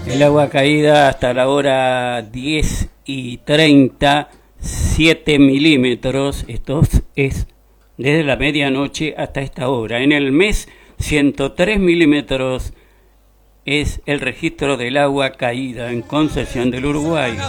El agua caída hasta la hora 10:30, 7 milímetros. Esto es desde la medianoche hasta esta hora. En el mes, 103 milímetros es el registro del agua caída en Concepción del Uruguay.